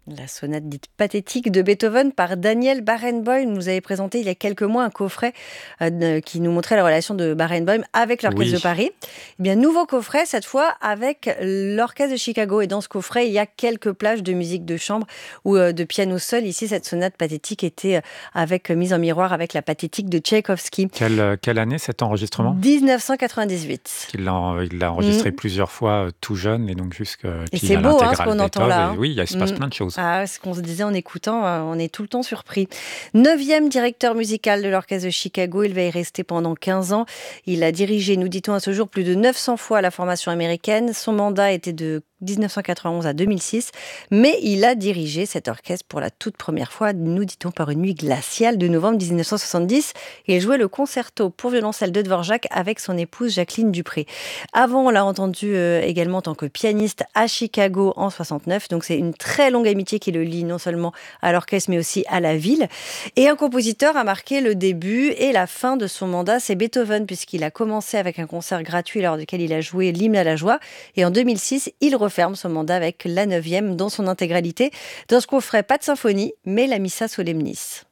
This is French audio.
La sonate dite pathétique de Beethoven par Daniel Barenboim. Vous avez présenté il y a quelques mois un coffret qui nous montrait la relation de Barenboim avec l'Orchestre de Oui, Paris. Eh bien, nouveau coffret, cette fois avec l'Orchestre de Chicago. Et dans ce coffret, il y a quelques plages de musique de chambre ou de piano seul. Ici, cette sonate pathétique était mise en miroir avec la pathétique de Tchaïkovski. quelle année cet enregistrement? 1998. Il l'a enregistré Mm. plusieurs fois, tout jeune et donc Et puis il c'est a beau, hein, ce l'intégrale qu'on entend Beethoven là. et Hein. oui, il se passe Mm. plein de choses. Ah, ce qu'on se disait en écoutant, on est tout le temps surpris. Neuvième directeur musical de l'Orchestre de Chicago, il va y rester pendant 15 ans. Il a dirigé, nous dit-on à ce jour, plus de 900 fois la formation américaine. Son mandat était de 1991 à 2006, mais il a dirigé cet orchestre pour la toute première fois, nous dit-on, par une nuit glaciale de novembre 1970. Il jouait le concerto pour violoncelle de Dvorak avec son épouse Jacqueline Dupré. Avant, on l'a entendu également en tant que pianiste à Chicago en 69. Donc c'est une très longue amitié qui le lie non seulement à l'orchestre mais aussi à la ville. Et un compositeur a marqué le début et la fin de son mandat, c'est Beethoven, puisqu'il a commencé avec un concert gratuit lors duquel il a joué l'hymne à la joie. Et en 2006, il referme son mandat avec la 9e dans son intégralité. Dans ce coffret, pas de symphonie, mais la Missa Solemnis.